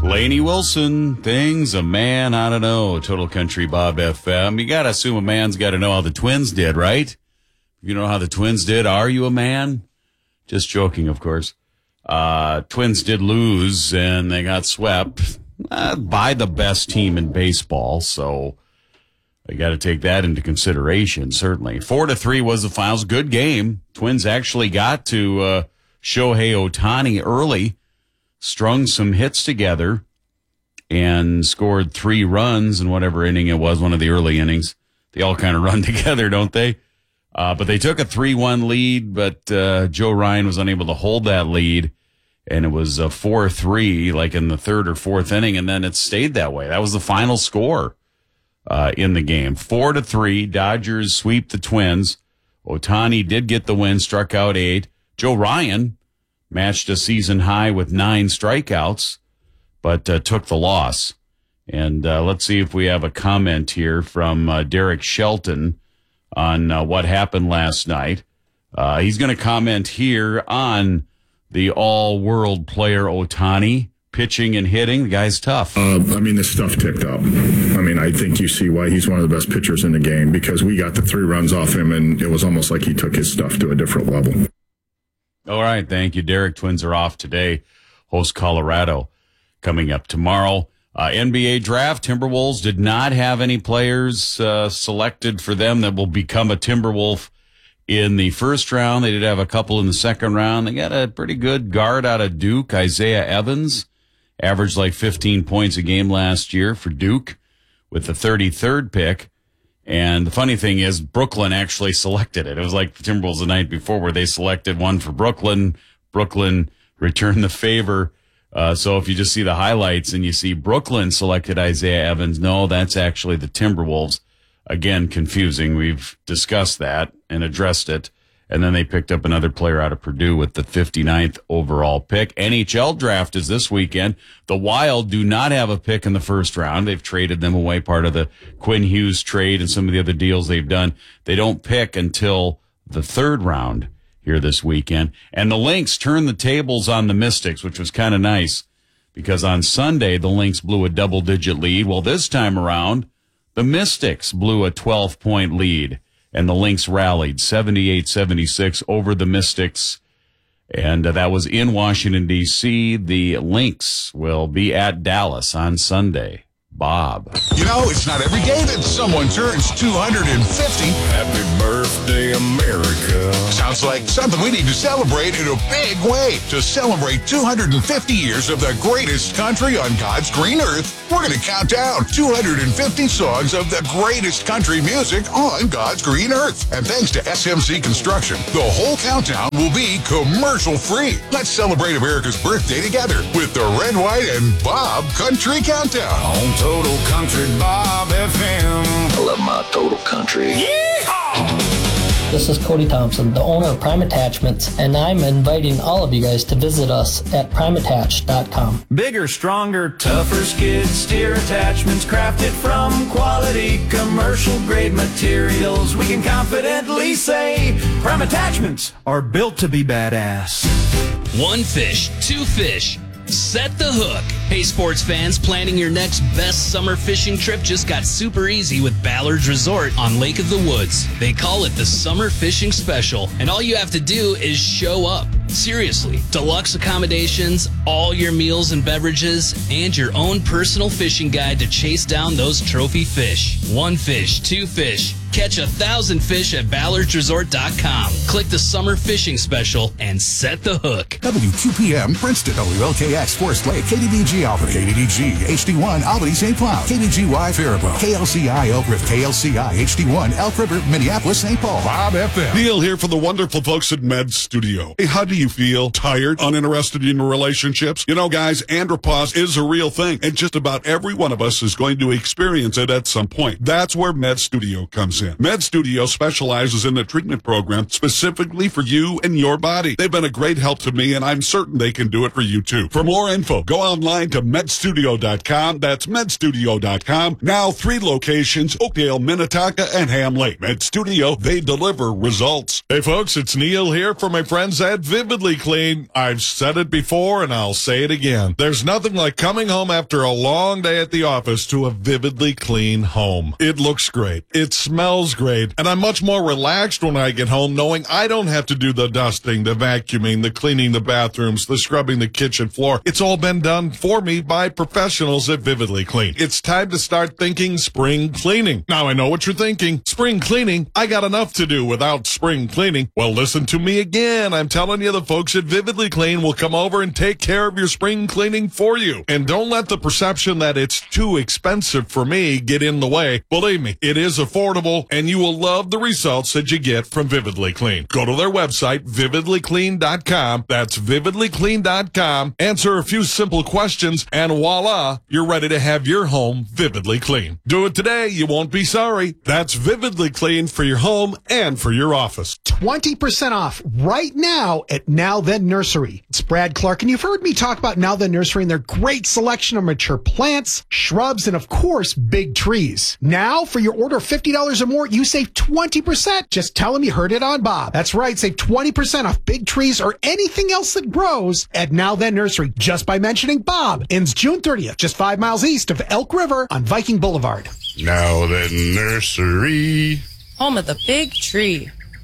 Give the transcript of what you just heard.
Lainey Wilson, things a man ought to know. Total Country Bob FM. You got to assume a man's got to know how the Twins did, right? If you know how the Twins did, are you a man? Just joking, of course. Twins did lose, and they got swept by the best team in baseball, so you got to take that into consideration, certainly. 4-3 was the finals. Good game. Twins actually got to Shohei Ohtani early, strung some hits together, and scored 3 runs in whatever inning it was, one of the early innings. They all kind of run together, don't they? But they took a 3-1 lead, but Joe Ryan was unable to hold that lead, and it was 4-3, like in the third or fourth inning, and then it stayed that way. That was the final score in the game. 4-3, Dodgers sweep the Twins. Ohtani did get the win, struck out 8. Joe Ryan matched a season high with 9 strikeouts, but took the loss. And let's see if we have a comment here from Derek Shelton on what happened last night. He's going to comment here on the all-world player Ohtani, pitching and hitting. The guy's tough. This stuff ticked up. I think you see why he's one of the best pitchers in the game, because we got the 3 runs off him, and it was almost like he took his stuff to a different level. All right, thank you, Derek. Twins are off today. Host Colorado coming up tomorrow. NBA draft, Timberwolves did not have any players selected for them that will become a Timberwolf in the first round. They did have a couple in the second round. They got a pretty good guard out of Duke, Isaiah Evans, averaged like 15 points a game last year for Duke with the 33rd pick. And the funny thing is, Brooklyn actually selected it. It was like the Timberwolves the night before where they selected one for Brooklyn. Brooklyn returned the favor. So if you just see the highlights and you see Brooklyn selected Isaiah Evans, no, that's actually the Timberwolves. Again, confusing. We've discussed that and addressed it. And then they picked up another player out of Purdue with the 59th overall pick. NHL draft is this weekend. The Wild do not have a pick in the first round. They've traded them away, part of the Quinn Hughes trade and some of the other deals they've done. They don't pick until the third round here this weekend. And the Lynx turned the tables on the Mystics, which was kind of nice, because on Sunday the Lynx blew a double-digit lead. Well, this time around, the Mystics blew a 12-point lead. And the Lynx rallied 78-76 over the Mystics. And that was in Washington, D.C. The Lynx will be at Dallas on Sunday. Bob. It's not every day that someone turns 250. Happy birthday, America. Sounds like something we need to celebrate in a big way. To celebrate 250 years of the greatest country on God's green earth, we're going to count down 250 songs of the greatest country music on God's green earth. And thanks to SMC Construction, the whole countdown will be commercial-free. Let's celebrate America's birthday together with the Red, White, and Bob Country Countdown. On Total Country Bob FM. I love my Total Country. Yeehaw! This is Cody Thompson, the owner of Prime Attachments, and I'm inviting all of you guys to visit us at primeattach.com. Bigger, stronger, tougher skid steer attachments crafted from quality commercial-grade materials. We can confidently say Prime Attachments are built to be badass. One fish, two fish. Set the hook. Hey, sports fans, planning your next best summer fishing trip just got super easy with Ballard's Resort on Lake of the Woods. They call it the Summer Fishing Special, and all you have to do is show up. Seriously, deluxe accommodations, all your meals and beverages, and your own personal fishing guide to chase down those trophy fish. One fish, two fish. Catch 1,000 fish at ballardsresort.com. Click the Summer Fishing Special and set the hook. WQPM, Princeton, WLKX, Forest Lake, KDDG, Albany, KDDG, HD1, Albany, St. Cloud, KDGY, Faribault, KLCI, Elk River, KLCI, HD1, Elk River, Minneapolis, St. Paul. Bob FM. Neil here for the wonderful folks at Med Studio. Hey, how do you feel? Tired? Uninterested in relationships? Guys, andropause is a real thing, and just about every one of us is going to experience it at some point. That's where Med Studio comes in. in. Med Studio specializes in the treatment program specifically for you and your body. They've been a great help to me, and I'm certain they can do it for you too. For more info, go online to medstudio.com. That's medstudio.com. Now 3 locations: Oakdale, Minnetonka, and Ham Lake. Med Studio, they deliver results. Hey folks, it's Neil here for my friends at Vividly Clean. I've said it before and I'll say it again. There's nothing like coming home after a long day at the office to a Vividly Clean home. It looks great. It smells great. And I'm much more relaxed when I get home knowing I don't have to do the dusting, the vacuuming, the cleaning the bathrooms, the scrubbing the kitchen floor. It's all been done for me by professionals at Vividly Clean. It's time to start thinking spring cleaning. Now I know what you're thinking. Spring cleaning? I got enough to do without spring cleaning. Well, listen to me again. I'm telling you, the folks at Vividly Clean will come over and take care of your spring cleaning for you. And don't let the perception that it's too expensive for me get in the way. Believe me, it is affordable, and you will love the results that you get from Vividly Clean. Go to their website, vividlyclean.com. That's vividlyclean.com. Answer a few simple questions, and voila, you're ready to have your home vividly clean. Do it today. You won't be sorry. That's Vividly Clean for your home and for your office. 20% off right now at Now Then Nursery. It's Brad Clark, and you've heard me talk about Now Then Nursery and their great selection of mature plants, shrubs, and of course, big trees. Now, for your order of $50 or more, you save 20%. Just tell them you heard it on Bob. That's right, save 20% off big trees or anything else that grows at Now Then Nursery just by mentioning Bob. Ends June 30th, just 5 miles east of Elk River on Viking Boulevard. Now Then Nursery. Home of the big tree.